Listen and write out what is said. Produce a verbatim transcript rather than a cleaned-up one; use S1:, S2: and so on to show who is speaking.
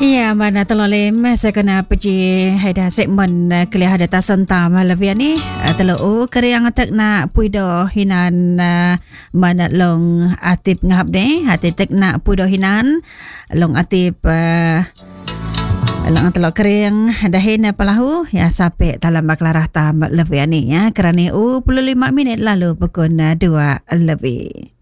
S1: Iya, mana terlalu saya kena pergi ada segmen kuliah ada tasentam lebih ni terlalu kerang tak nak puido hinan mana long atip ngap deh hati tak nak puido hinan long atip long terlalu kerang dah hina pelahu ya sampai dalam baklarah tam lebih ni ya kerana u puluh lima minit lalu pukul dua lebih.